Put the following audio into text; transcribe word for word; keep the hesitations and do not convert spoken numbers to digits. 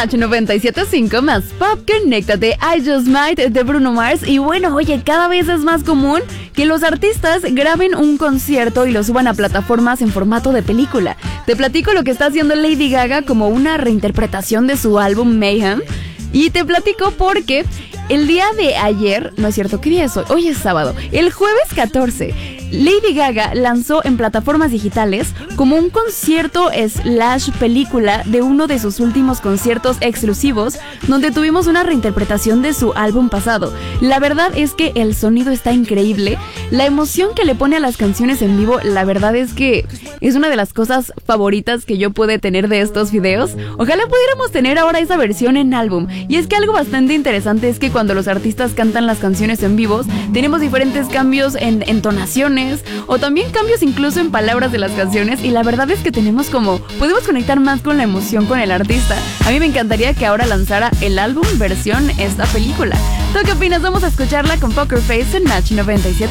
Match noventa y siete punto cinco más pop, conéctate. I Just Might de Bruno Mars. Y bueno, oye, cada vez es más común que los artistas graben un concierto y lo suban a plataformas en formato de película. Te platico lo que está haciendo Lady Gaga como una reinterpretación de su álbum Mayhem. Y te platico porque el día de ayer, no es cierto, ¿qué día es hoy? Hoy es sábado, el jueves catorce, Lady Gaga lanzó en plataformas digitales como un concierto slash película de uno de sus últimos conciertos exclusivos, donde tuvimos una reinterpretación de su álbum pasado. La verdad es que el sonido está increíble, la emoción que le pone a las canciones en vivo, la verdad es que es una de las cosas favoritas que yo pude tener de estos videos. Ojalá pudiéramos tener ahora esa versión en álbum. Y es que algo bastante interesante es que cuando los artistas cantan las canciones en vivos, tenemos diferentes cambios en entonaciones, o también cambios incluso en palabras de las canciones, y la verdad es que tenemos como, podemos conectar más con la emoción con el artista. A mí me encantaría que ahora lanzara el álbum versión esta película. ¿Tú qué opinas? Vamos a escucharla con Poker Face en Match noventa y siete.